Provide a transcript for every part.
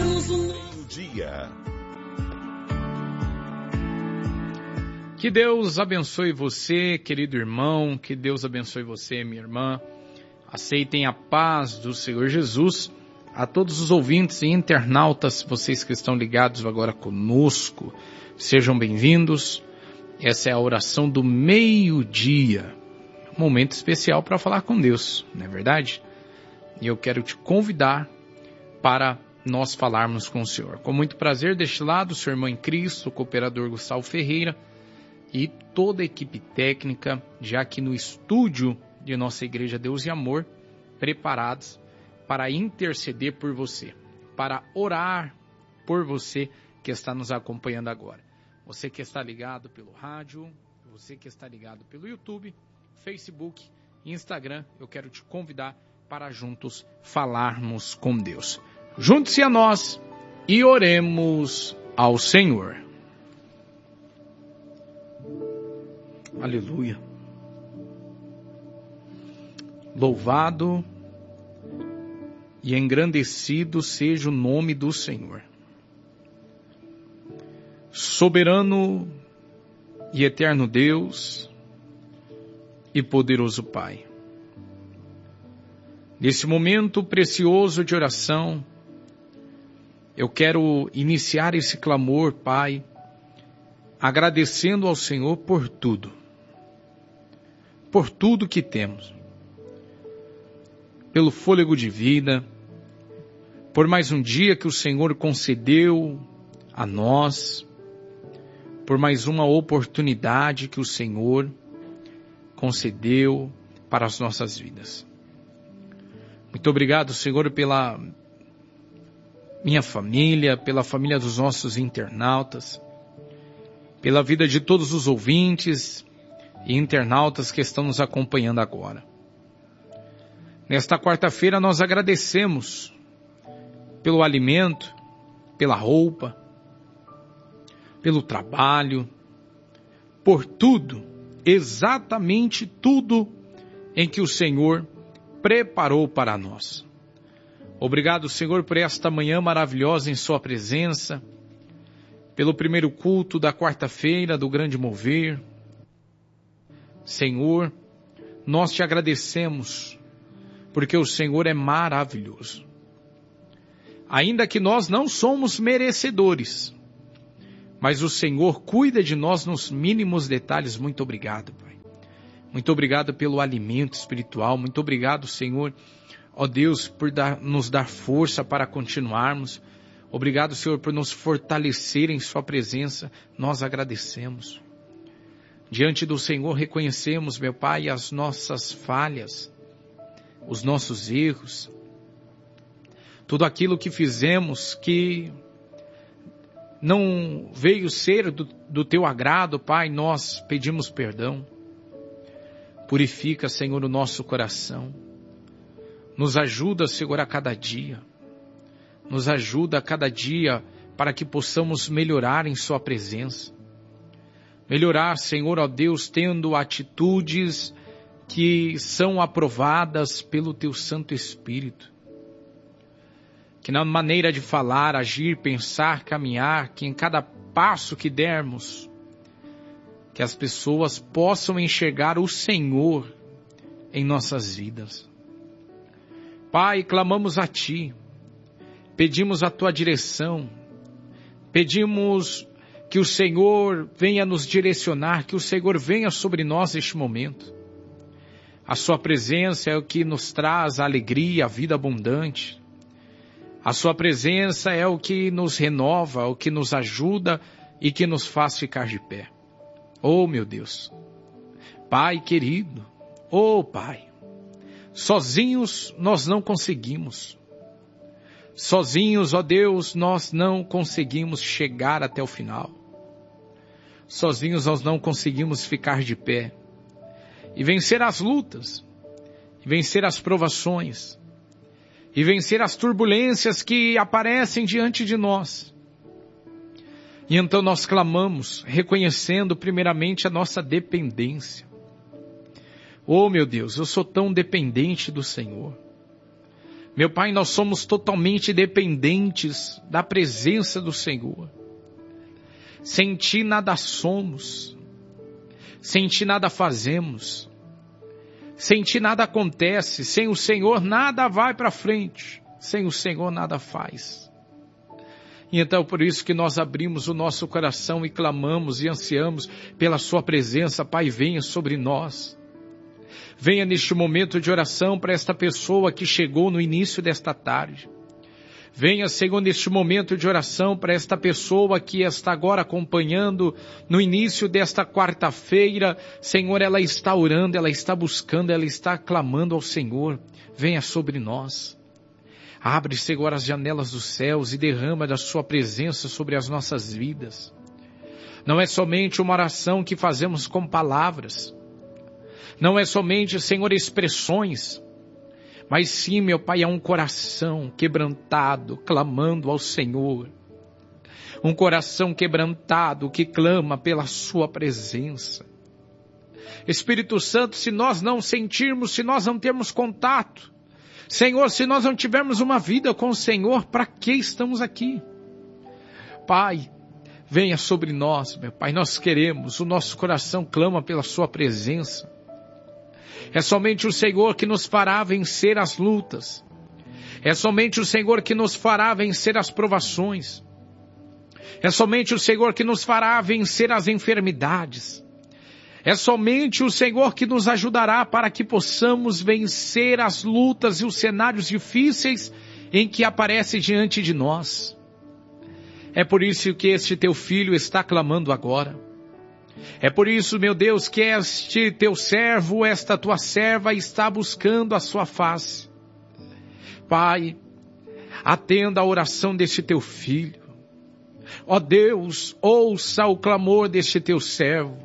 Meio-dia. Que Deus abençoe você, querido irmão, que Deus abençoe você, minha irmã. Aceitem a paz do Senhor Jesus. A todos os ouvintes e internautas, vocês que estão ligados agora conosco, sejam bem-vindos. Essa é a oração do meio-dia, um momento especial para falar com Deus, não é verdade? E eu quero te convidar para nós falarmos com o Senhor. Com muito prazer, deste lado, seu irmão em Cristo, o cooperador Gustavo Ferreira e toda a equipe técnica, já aqui no estúdio de nossa Igreja Deus e Amor, preparados para interceder por você, para orar por você que está nos acompanhando agora. Você que está ligado pelo rádio, você que está ligado pelo YouTube, Facebook, Instagram, eu quero te convidar para juntos falarmos com Deus. Junte-se a nós e oremos ao Senhor. Aleluia. Louvado e engrandecido seja o nome do Senhor. Soberano e eterno Deus e poderoso Pai. Nesse momento precioso de oração, eu quero iniciar esse clamor, Pai, agradecendo ao Senhor por tudo que temos, pelo fôlego de vida, por mais um dia que o Senhor concedeu a nós, por mais uma oportunidade que o Senhor concedeu para as nossas vidas. Muito obrigado, Senhor, pela minha família, pela família dos nossos internautas, pela vida de todos os ouvintes e internautas que estão nos acompanhando agora. Nesta quarta-feira nós agradecemos pelo alimento, pela roupa, pelo trabalho, por tudo, exatamente tudo em que o Senhor preparou para nós. Obrigado, Senhor, por esta manhã maravilhosa em sua presença, pelo primeiro culto da quarta-feira do Grande Mover. Senhor, nós te agradecemos, porque o Senhor é maravilhoso. Ainda que nós não somos merecedores, mas o Senhor cuida de nós nos mínimos detalhes. Muito obrigado, Pai. Muito obrigado pelo alimento espiritual. Muito obrigado, Senhor, ó Deus, por nos dar força para continuarmos. Obrigado, Senhor, por nos fortalecer em sua presença. Nós agradecemos. Diante do Senhor reconhecemos, meu Pai, as nossas falhas, os nossos erros, tudo aquilo que fizemos que não veio ser do teu agrado, Pai, nós pedimos perdão. Purifica, Senhor, o nosso coração. Nos ajuda, Senhor, a cada dia. Nos ajuda a cada dia para que possamos melhorar em sua presença. Melhorar, Senhor, ó Deus, tendo atitudes que são aprovadas pelo teu Santo Espírito. Que na maneira de falar, agir, pensar, caminhar, que em cada passo que dermos, que as pessoas possam enxergar o Senhor em nossas vidas. Pai, clamamos a Ti, pedimos a Tua direção, pedimos que o Senhor venha nos direcionar, que o Senhor venha sobre nós neste momento. A Sua presença é o que nos traz a alegria, a vida abundante. A Sua presença é o que nos renova, o que nos ajuda e que nos faz ficar de pé. Oh, meu Deus! Pai querido, oh Pai, sozinhos nós não conseguimos. Sozinhos, ó Deus, nós não conseguimos chegar até o final. Sozinhos nós não conseguimos ficar de pé e vencer as lutas, e vencer as provações, e vencer as turbulências que aparecem diante de nós. E então nós clamamos, reconhecendo primeiramente a nossa dependência. Oh meu Deus, eu sou tão dependente do Senhor. Meu Pai, nós somos totalmente dependentes da presença do Senhor. Sem Ti nada somos. Sem Ti nada fazemos. Sem Ti nada acontece. Sem o Senhor nada vai para frente. Sem o Senhor nada faz. E então por isso que nós abrimos o nosso coração e clamamos e ansiamos pela Sua presença. Pai, venha sobre nós. Venha neste momento de oração para esta pessoa que chegou no início desta tarde. Venha, Senhor, neste momento de oração para esta pessoa que está agora acompanhando no início desta quarta-feira. Senhor, ela está orando, ela está buscando, ela está clamando ao Senhor. Venha sobre nós. Abre, Senhor, as janelas dos céus e derrama da Sua presença sobre as nossas vidas. Não é somente uma oração que fazemos com palavras. Não é somente, Senhor, expressões, mas sim, meu Pai, é um coração quebrantado, clamando ao Senhor. Um coração quebrantado que clama pela Sua presença. Espírito Santo, se nós não sentirmos, se nós não termos contato, Senhor, se nós não tivermos uma vida com o Senhor, para que estamos aqui? Pai, venha sobre nós, meu Pai, nós queremos, o nosso coração clama pela Sua presença. É somente o Senhor que nos fará vencer as lutas. É somente o Senhor que nos fará vencer as provações. É somente o Senhor que nos fará vencer as enfermidades. É somente o Senhor que nos ajudará para que possamos vencer as lutas e os cenários difíceis em que aparece diante de nós. É por isso que este teu filho está clamando agora. É por isso, meu Deus, que este teu servo, esta tua serva está buscando a Sua face. Pai, atenda a oração deste teu filho. Ó Deus, ouça o clamor deste teu servo.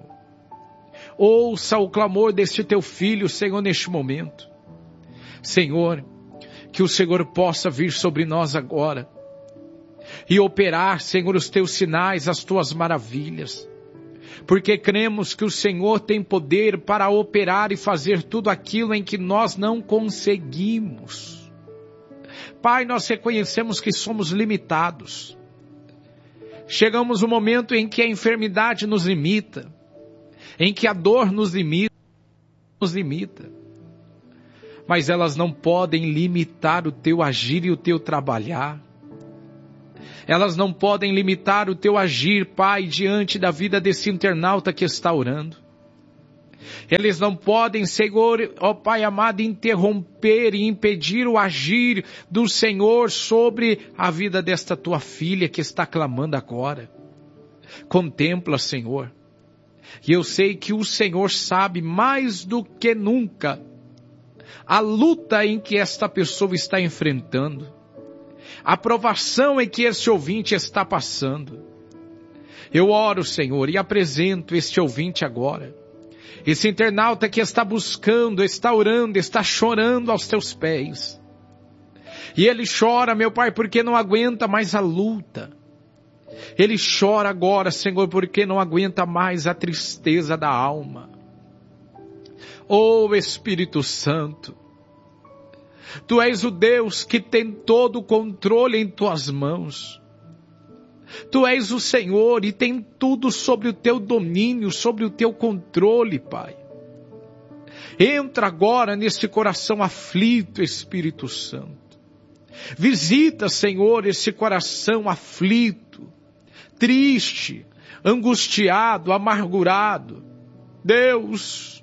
Ouça o clamor deste teu filho, Senhor, neste momento. Senhor, que o Senhor possa vir sobre nós agora e operar, Senhor, os teus sinais, as tuas maravilhas. Porque cremos que o Senhor tem poder para operar e fazer tudo aquilo em que nós não conseguimos. Pai, nós reconhecemos que somos limitados. Chegamos no momento em que a enfermidade nos limita, em que a dor nos limita. Mas elas não podem limitar o teu agir e o teu trabalhar. Elas não podem limitar o teu agir, Pai, diante da vida desse internauta que está orando. Eles não podem, Senhor, ó Pai amado, interromper e impedir o agir do Senhor sobre a vida desta tua filha que está clamando agora. Contempla, Senhor. E eu sei que o Senhor sabe mais do que nunca a luta em que esta pessoa está enfrentando. A provação em que este ouvinte está passando. Eu oro, Senhor, e apresento este ouvinte agora. Esse internauta que está buscando, está orando, está chorando aos teus pés. E ele chora, meu Pai, porque não aguenta mais a luta. Ele chora agora, Senhor, porque não aguenta mais a tristeza da alma. Oh, Espírito Santo, Tu és o Deus que tem todo o controle em Tuas mãos. Tu és o Senhor e tem tudo sobre o Teu domínio, sobre o Teu controle, Pai. Entra agora neste coração aflito, Espírito Santo. Visita, Senhor, esse coração aflito, triste, angustiado, amargurado. Deus,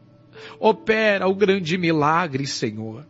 opera o grande milagre, Senhor.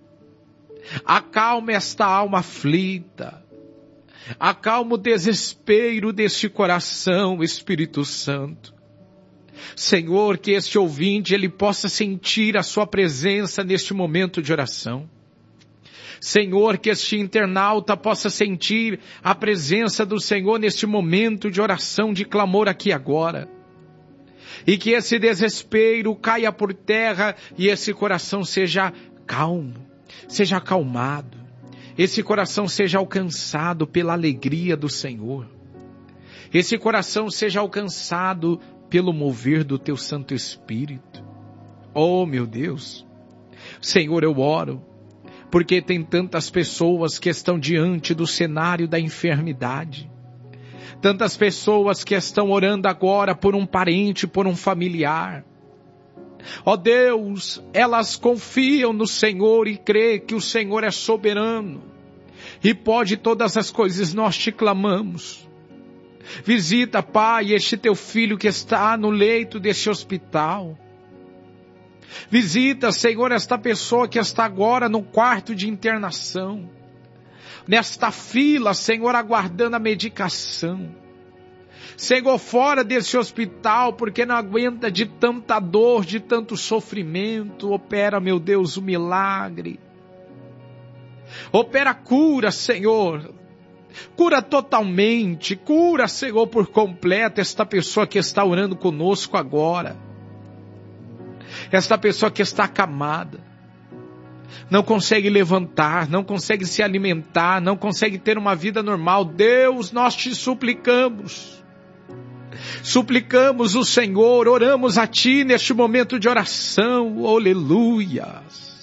Acalma esta alma aflita. Acalma o desespero deste coração, Espírito Santo. Senhor, que este ouvinte, ele possa sentir a Sua presença neste momento de oração. Senhor, que este internauta possa sentir a presença do Senhor neste momento de oração, de clamor aqui agora. E que esse desespero caia por terra e esse coração seja calmo, seja acalmado. Esse coração seja alcançado pela alegria do Senhor. Esse coração seja alcançado pelo mover do Teu Santo Espírito. Oh, meu Deus! Senhor, eu oro porque tem tantas pessoas que estão diante do cenário da enfermidade. Tantas pessoas que estão orando agora por um parente, por um familiar. Ó Deus, elas confiam no Senhor e crê que o Senhor é soberano e pode todas as coisas. Nós te clamamos. Visita, Pai, este teu filho que está no leito deste hospital. Visita, Senhor, esta pessoa que está agora no quarto de internação. Nesta fila, Senhor, aguardando a medicação. Senhor, fora desse hospital, porque não aguenta de tanta dor, de tanto sofrimento. Opera, meu Deus, o milagre. Opera a cura, Senhor. Cura totalmente, cura, Senhor, por completo esta pessoa que está orando conosco agora. Esta pessoa que está acamada, não consegue levantar, não consegue se alimentar, não consegue ter uma vida normal. Deus, nós te suplicamos. Suplicamos o Senhor, oramos a Ti neste momento de oração. Aleluias.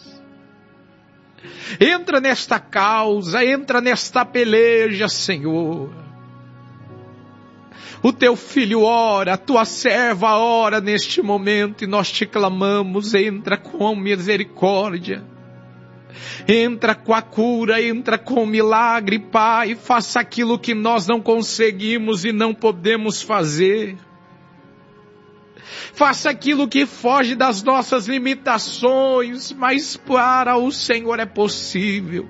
Entra nesta causa, entra nesta peleja, Senhor. O teu filho ora, a tua serva ora neste momento e nós te clamamos, entra com misericórdia. Entra com a cura, entra com o milagre, Pai, faça aquilo que nós não conseguimos e não podemos fazer. Faça aquilo que foge das nossas limitações, mas para o Senhor é possível.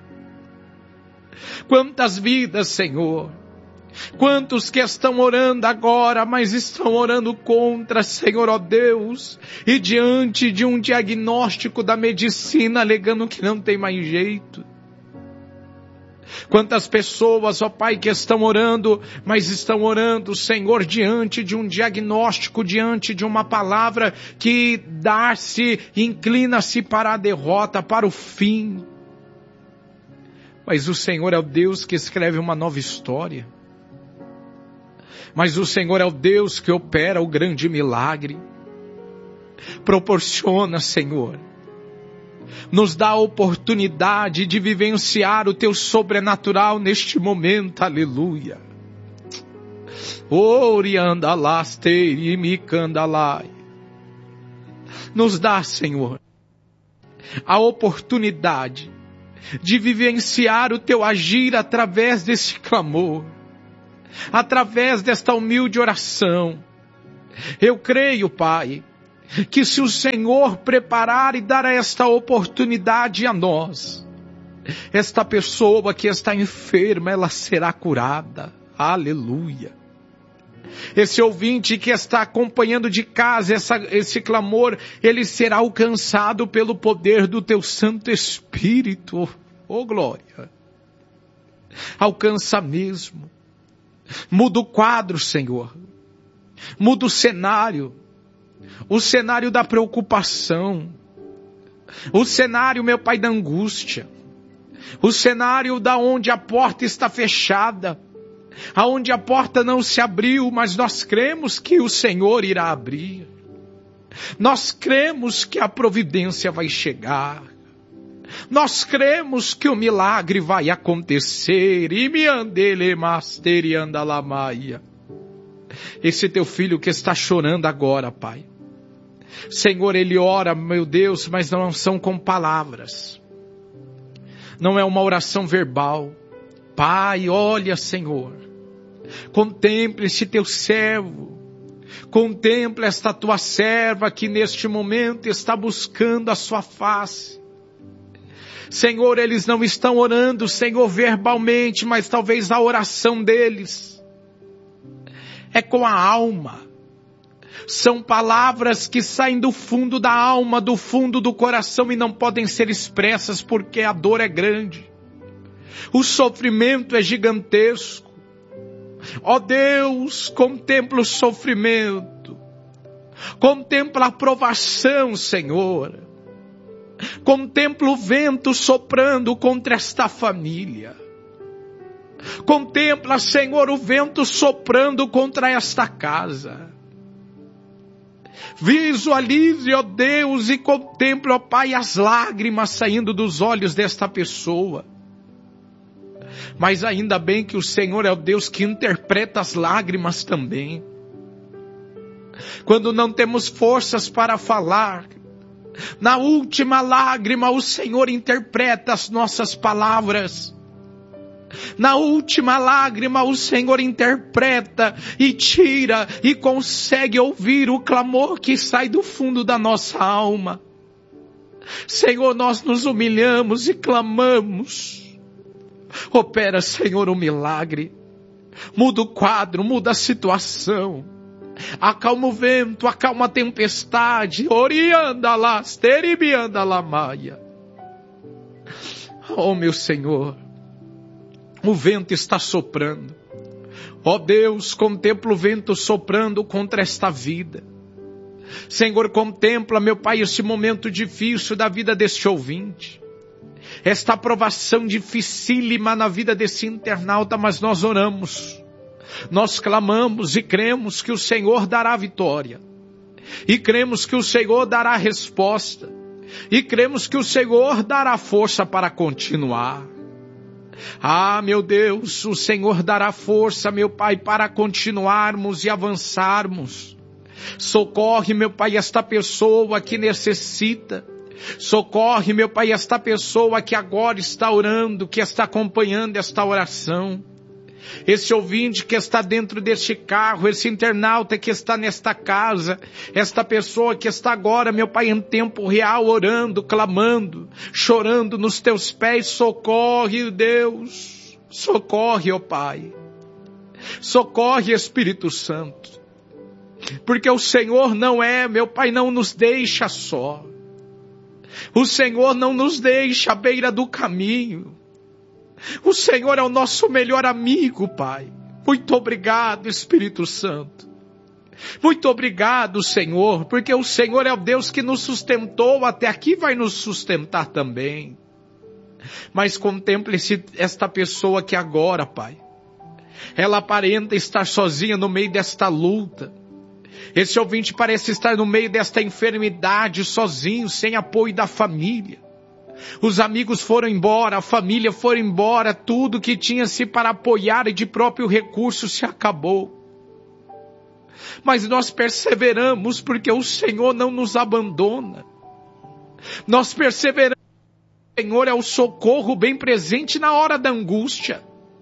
Quantas vidas, Senhor, quantos que estão orando agora, mas estão orando contra, Senhor, ó Deus, e diante de um diagnóstico da medicina, alegando que não tem mais jeito. Quantas pessoas, ó Pai, que estão orando, mas estão orando, Senhor, diante de um diagnóstico, diante de uma palavra que dá-se, inclina-se para a derrota, para o fim. Mas o Senhor é o Deus que escreve uma nova história. Mas o Senhor é o Deus que opera o grande milagre. Proporciona, Senhor, nos dá a oportunidade de vivenciar o teu sobrenatural neste momento, aleluia. Nos dá, Senhor, a oportunidade de vivenciar o teu agir através desse clamor, através desta humilde oração. Eu creio, Pai, que se o Senhor preparar e dar esta oportunidade a nós, esta pessoa que está enferma, ela será curada. Aleluia. Esse ouvinte que está acompanhando de casa esse clamor, ele será alcançado pelo poder do teu Santo Espírito. Oh, glória. Alcança mesmo. Muda o quadro, Senhor. Muda o cenário da preocupação, o cenário, meu Pai, da angústia, o cenário da onde a porta está fechada, aonde a porta não se abriu, mas nós cremos que o Senhor irá abrir, nós cremos que a providência vai chegar, nós cremos que o milagre vai acontecer, e me andele masteri andalamaia. Esse teu filho que está chorando agora, Pai, Senhor, ele ora, meu Deus, mas não são com palavras. Não é uma oração verbal. Pai, olha, Senhor. Contempla esse teu servo. Contempla esta tua serva que neste momento está buscando a sua face. Senhor, eles não estão orando, Senhor, verbalmente, mas talvez a oração deles é com a alma. São palavras que saem do fundo da alma, do fundo do coração e não podem ser expressas porque a dor é grande. O sofrimento é gigantesco. Ó Deus, contempla o sofrimento. Contempla a provação, Senhor. Contempla o vento soprando contra esta família. Contempla, Senhor, o vento soprando contra esta casa. Visualize, ó Deus, e contemple, ó Pai, as lágrimas saindo dos olhos desta pessoa. Mas ainda bem que o Senhor é o Deus que interpreta as lágrimas também. Quando não temos forças para falar, na última lágrima o Senhor interpreta as nossas palavras. Na última lágrima o Senhor interpreta e tira e consegue ouvir o clamor que sai do fundo da nossa alma. Senhor, nós nos humilhamos e clamamos. Opera, Senhor, um milagre. Muda o quadro, muda a situação. Acalma o vento, acalma a tempestade. Orianda lá, steribianda lá, maia. Oh, meu Senhor, o vento está soprando. Ó Deus, contempla o vento soprando contra esta vida. Senhor, contempla, meu Pai, este momento difícil da vida deste ouvinte. Esta provação dificílima na vida desse internauta, mas nós oramos. Nós clamamos e cremos que o Senhor dará vitória. E cremos que o Senhor dará resposta. E cremos que o Senhor dará força para continuar. Ah, meu Deus, o Senhor dará força, meu Pai, para continuarmos e avançarmos. Socorre, meu Pai, esta pessoa que necessita. Socorre, meu Pai, esta pessoa que agora está orando, que está acompanhando esta oração. Esse ouvinte que está dentro deste carro, esse internauta que está nesta casa, esta pessoa que está agora, meu Pai, em tempo real, orando, clamando, chorando nos teus pés, socorre, Deus, socorre, ó Pai, socorre, Espírito Santo, porque o Senhor não é, meu Pai, não nos deixa só, o Senhor não nos deixa à beira do caminho. O Senhor é o nosso melhor amigo, Pai. Muito obrigado, Espírito Santo. Muito obrigado, Senhor, porque o Senhor é o Deus que nos sustentou até aqui e vai nos sustentar também. Mas contemple esta pessoa que agora, Pai, ela aparenta estar sozinha no meio desta luta. Esse ouvinte parece estar no meio desta enfermidade, sozinho, sem apoio da família. Os amigos foram embora, a família foi embora, tudo que tinha-se para apoiar e de próprio recurso se acabou. Mas nós perseveramos porque o Senhor não nos abandona. Nós perseveramos porque o Senhor é o socorro bem presente na hora da angústia.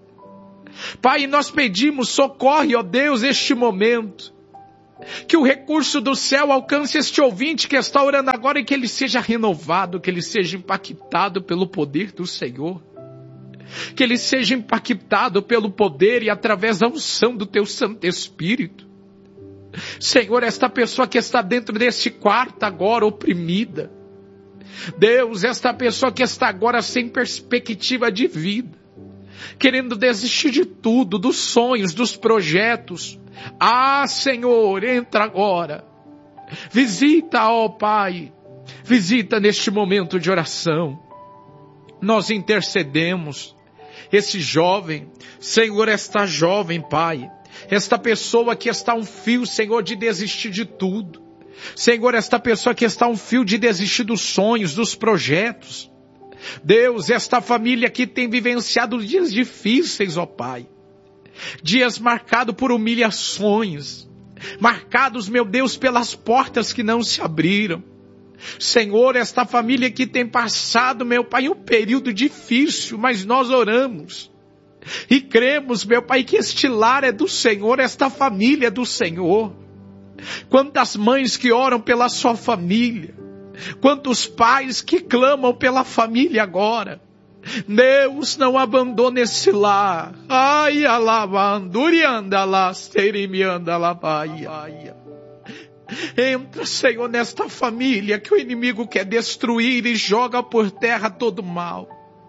Pai, nós pedimos, socorre, ó Deus, este momento. Que o recurso do céu alcance este ouvinte que está orando agora e que ele seja renovado, que ele seja impactado pelo poder do Senhor. Que ele seja impactado pelo poder e através da unção do teu Santo Espírito. Senhor, esta pessoa que está dentro deste quarto agora oprimida. Deus, esta pessoa que está agora sem perspectiva de vida. Querendo desistir de tudo, dos sonhos, dos projetos. Ah, Senhor, entra agora. Visita, ó Pai. Visita neste momento de oração. Nós intercedemos. Esse jovem, Senhor, esta jovem, Pai. Esta pessoa que está a um fio, Senhor, de desistir de tudo. Senhor, esta pessoa que está a um fio de desistir dos sonhos, dos projetos. Deus, esta família que tem vivenciado dias difíceis, ó Pai. Dias marcados por humilhações. Marcados, meu Deus, pelas portas que não se abriram. Senhor, esta família que tem passado, meu Pai, um período difícil, mas nós oramos. E cremos, meu Pai, que este lar é do Senhor, esta família é do Senhor. Quantas mães que oram pela sua família. Quantos pais que clamam pela família agora. Deus, não abandone esse lar. Ai, alabandurianda lá, serimianda lá, baia. Entra, Senhor, nesta família que o inimigo quer destruir e joga por terra todo mal.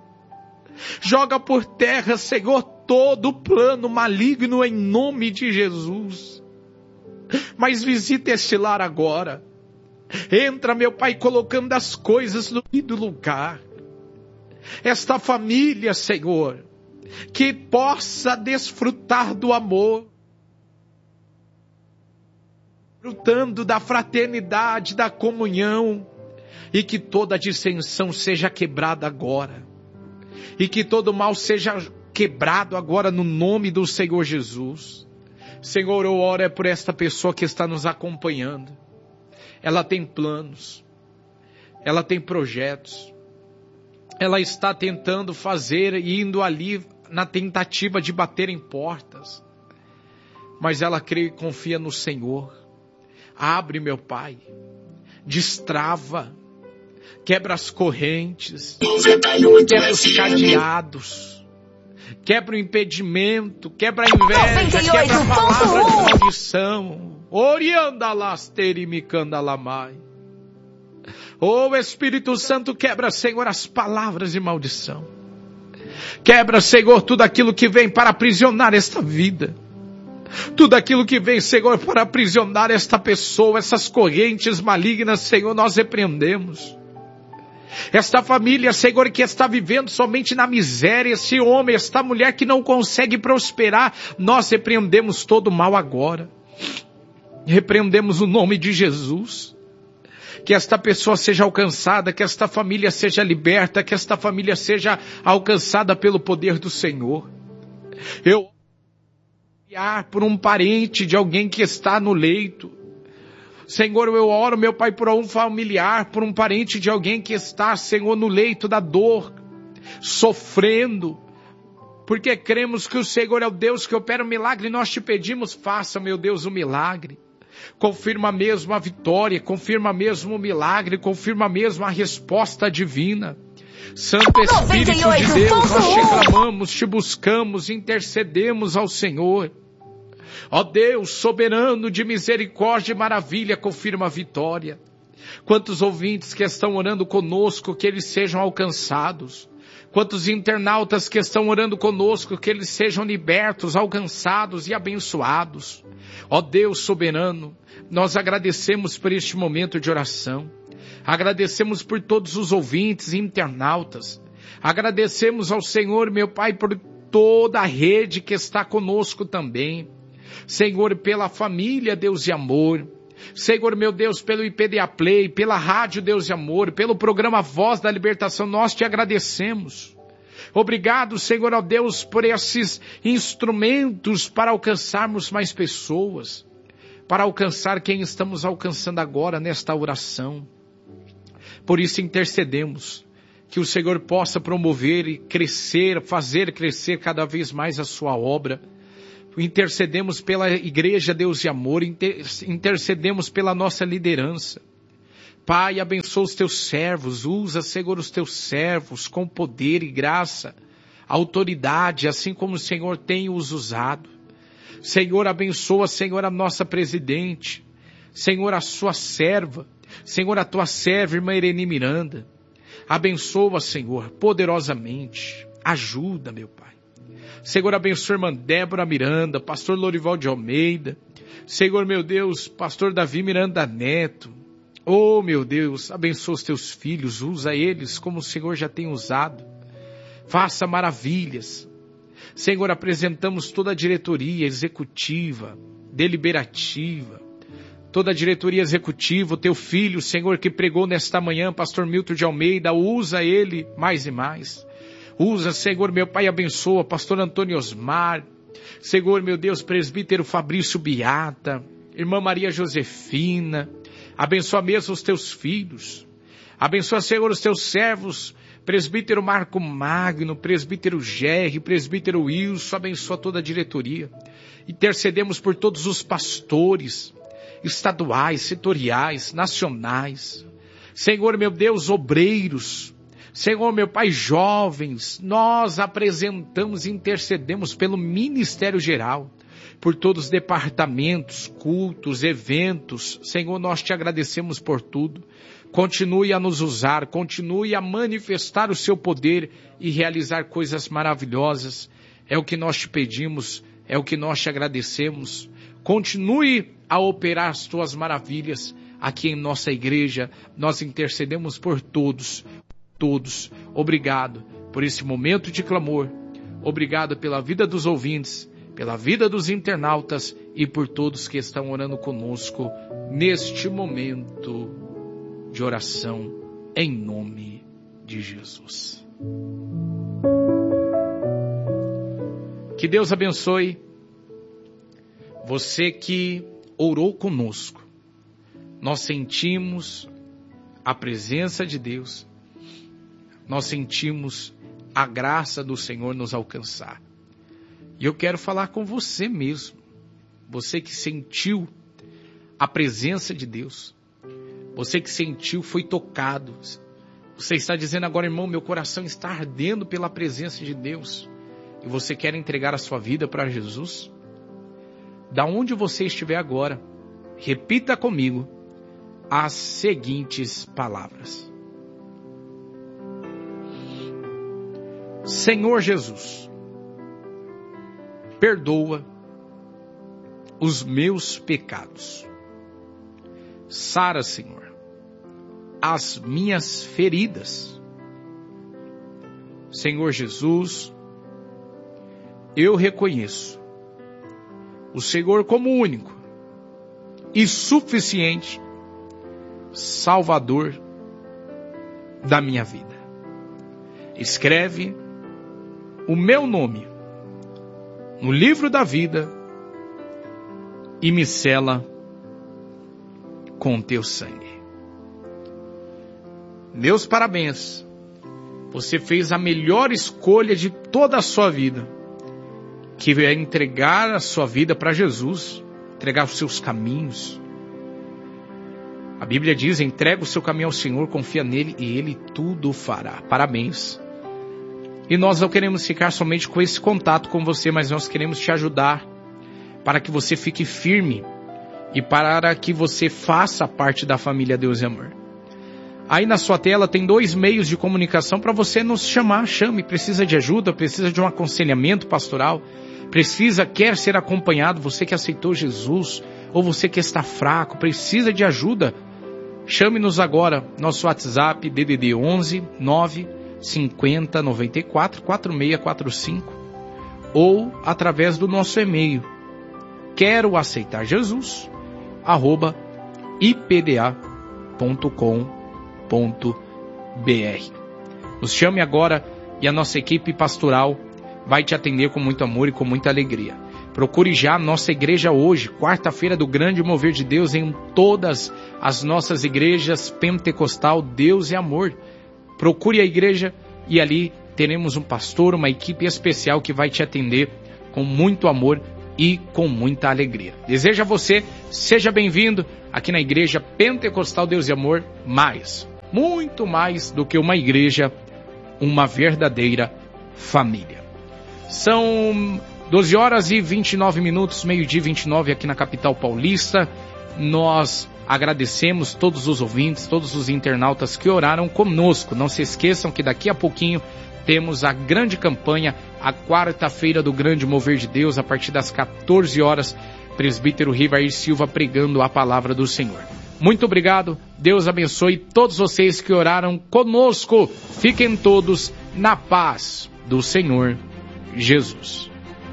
Joga por terra, Senhor, todo plano maligno em nome de Jesus. Mas visita este lar agora. Entra, meu Pai, colocando as coisas no devido lugar. Esta família, Senhor, que possa desfrutar do amor. desfrutando da fraternidade, da comunhão, e que toda dissensão seja quebrada agora, e que todo mal seja quebrado agora no nome do Senhor Jesus. Senhor, eu oro por esta pessoa que está nos acompanhando. Ela tem planos, ela tem projetos, ela está tentando fazer e indo ali na tentativa de bater em portas, mas ela crê e confia no Senhor. Abre, meu Pai, destrava, quebra as correntes, quebra os cadeados, quebra o impedimento, quebra a inveja, quebra a palavra de maldição. Oriandalasterimicandalamai. Oh, Espírito Santo, quebra, Senhor, as palavras de maldição. Quebra, Senhor, tudo aquilo que vem para aprisionar esta vida. Tudo aquilo que vem, Senhor, para aprisionar esta pessoa, essas correntes malignas, Senhor, nós repreendemos. Esta família, Senhor, que está vivendo somente na miséria, esse homem, esta mulher que não consegue prosperar, nós repreendemos todo o mal agora. Repreendemos o nome de Jesus. Que esta pessoa seja alcançada, que esta família seja liberta, que esta família seja alcançada pelo poder do Senhor. Eu oro por um parente de alguém que está no leito. Senhor, eu oro, meu Pai, por um familiar, por um parente de alguém que está, Senhor, no leito da dor, sofrendo, porque cremos que o Senhor é o Deus que opera o milagre, e nós te pedimos, faça, meu Deus, o milagre. Confirma mesmo a vitória, confirma mesmo o milagre, confirma mesmo a resposta divina. Santo Espírito de Deus, nós te clamamos, te buscamos, intercedemos ao Senhor. Ó Deus, soberano de misericórdia e maravilha, confirma a vitória. Quantos ouvintes que estão orando conosco, que eles sejam alcançados. Quantos internautas que estão orando conosco, que eles sejam libertos, alcançados e abençoados. Ó Deus soberano, nós agradecemos por este momento de oração. Agradecemos por todos os ouvintes e internautas. Agradecemos ao Senhor, meu Pai, por toda a rede que está conosco também. Senhor, pela família Deus de Amor. Senhor, meu Deus, pelo IPDA Play, pela Rádio Deus de Amor, pelo programa Voz da Libertação, nós te agradecemos. Obrigado, Senhor, ó Deus, por esses instrumentos para alcançarmos mais pessoas, para alcançar quem estamos alcançando agora nesta oração. Por isso intercedemos, que o Senhor possa promover e crescer, fazer crescer cada vez mais a sua obra. Intercedemos pela Igreja Deus de Amor, intercedemos pela nossa liderança. Pai, abençoa os teus servos, usa, Senhor, os teus servos com poder e graça, autoridade, assim como o Senhor tem os usado. Senhor, abençoa, Senhor, a nossa presidente, Senhor, a sua serva, Senhor, a tua serva, irmã Irene Miranda. Abençoa, Senhor, poderosamente, ajuda, meu Pai. Senhor, abençoa a irmã Débora Miranda, pastor Lorival de Almeida, Senhor, meu Deus, pastor Davi Miranda Neto. Oh, meu Deus, abençoa os teus filhos, usa eles como o Senhor já tem usado. Faça maravilhas. Senhor, apresentamos toda a diretoria executiva, deliberativa, toda a diretoria executiva, o teu filho, Senhor, que pregou nesta manhã, pastor Milton de Almeida, usa ele mais e mais. Usa, Senhor, meu Pai, abençoa, pastor Antônio Osmar, Senhor, meu Deus, presbítero Fabrício Biata, irmã Maria Josefina, abençoa mesmo os teus filhos, abençoa, Senhor, os teus servos, presbítero Marco Magno, presbítero Gerry, presbítero Wilson, abençoa toda a diretoria. Intercedemos por todos os pastores, estaduais, setoriais, nacionais, Senhor, meu Deus, obreiros, Senhor, meu Pai, jovens, nós apresentamos e intercedemos pelo Ministério Geral, por todos os departamentos, cultos, eventos. Senhor, nós te agradecemos por tudo. Continue a nos usar, continue a manifestar o seu poder e realizar coisas maravilhosas. É o que nós te pedimos, é o que nós te agradecemos. Continue a operar as tuas maravilhas aqui em nossa igreja. Nós intercedemos por todos. Obrigado por esse momento de clamor. Obrigado pela vida dos ouvintes, pela vida dos internautas e por todos que estão orando conosco neste momento de oração, em nome de Jesus. Que Deus abençoe você que orou conosco. Nós sentimos a presença de Deus, nós sentimos a graça do Senhor nos alcançar. E eu quero falar com você mesmo, você que sentiu a presença de Deus, você que sentiu, foi tocado. Você está dizendo agora, irmão, meu coração está ardendo pela presença de Deus. E você quer entregar a sua vida para Jesus? Da onde você estiver agora, repita comigo as seguintes palavras. Senhor Jesus, perdoa os meus pecados. Sara, Senhor, as minhas feridas. Senhor Jesus, eu reconheço o Senhor como único e suficiente Salvador da minha vida. Escreve o meu nome no livro da vida e me sela com teu sangue. Meus parabéns. Você fez a melhor escolha de toda a sua vida, que é entregar a sua vida para Jesus, entregar os seus caminhos. A Bíblia diz, entrega o seu caminho ao Senhor, confia nele e ele tudo fará. Parabéns. E nós não queremos ficar somente com esse contato com você, mas nós queremos te ajudar para que você fique firme e para que você faça parte da família Deus e Amor. Aí na sua tela tem 2 meios de comunicação para você nos chamar. Chame, precisa de ajuda, precisa de um aconselhamento pastoral, quer ser acompanhado, você que aceitou Jesus, ou você que está fraco, precisa de ajuda. Chame-nos agora, nosso WhatsApp DDD 11 9 50 94 4645, ou através do nosso e-mail, quero aceitar Jesus, @ipda.com.br. Nos chame agora e a nossa equipe pastoral vai te atender com muito amor e com muita alegria. Procure já a nossa igreja hoje, quarta-feira do grande mover de Deus, em todas as nossas igrejas pentecostal Deus e Amor. Procure a igreja e ali teremos um pastor, uma equipe especial que vai te atender com muito amor e com muita alegria. Desejo a você, seja bem-vindo aqui na igreja pentecostal Deus e Amor, muito mais do que uma igreja, uma verdadeira família. São 12 horas e 29 minutos, meio-dia 29 aqui na capital paulista. Nós agradecemos todos os ouvintes, todos os internautas que oraram conosco. Não se esqueçam que daqui a pouquinho temos a grande campanha, a quarta-feira do grande mover de Deus, a partir das 14 horas, presbítero Rivair Silva pregando a palavra do Senhor. Muito obrigado, Deus abençoe todos vocês que oraram conosco. Fiquem todos na paz do Senhor Jesus.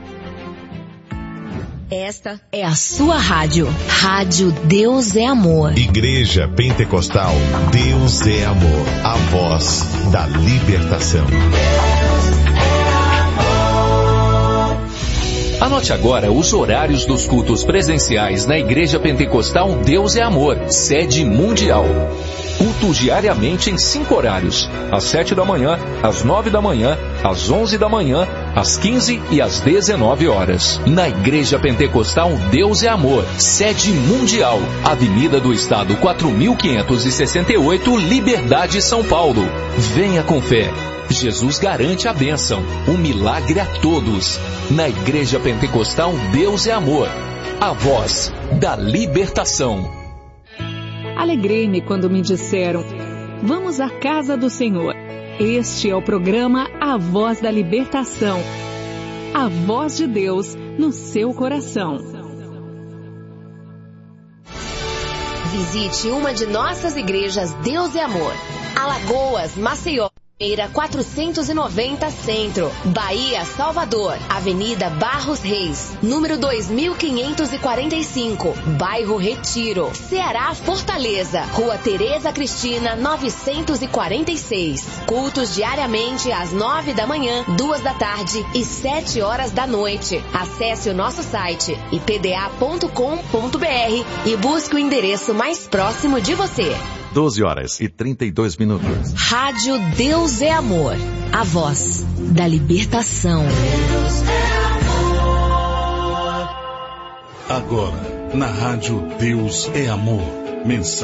Esta é a sua rádio. Rádio Deus é Amor. Igreja Pentecostal Deus é Amor. A voz da libertação. Anote agora os horários dos cultos presenciais na Igreja Pentecostal Deus é Amor, sede mundial. Cultos diariamente em 5 horários: às 7 da manhã, às 9 da manhã, às 11 da manhã, às 15 e às 19 horas. Na Igreja Pentecostal Deus é Amor, sede mundial, Avenida do Estado 4568, Liberdade, São Paulo. Venha com fé. Jesus garante a bênção, o milagre a todos. Na Igreja Pentecostal Deus é Amor, a voz da libertação. Alegrei-me quando me disseram, vamos à casa do Senhor. Este é o programa A Voz da Libertação. A voz de Deus no seu coração. Visite uma de nossas igrejas Deus é Amor. Alagoas, Maceió. Eira 490 Centro, Bahia, Salvador, Avenida Barros Reis, número 2545, Bairro Retiro, Ceará, Fortaleza, Rua Tereza Cristina 946. Cultos diariamente às 9 da manhã, 2 da tarde e 7 horas da noite. Acesse o nosso site ipda.com.br e busque o endereço mais próximo de você. 12h32. Rádio Deus é Amor, a voz da libertação. Agora, na Rádio Deus é Amor, mensagem.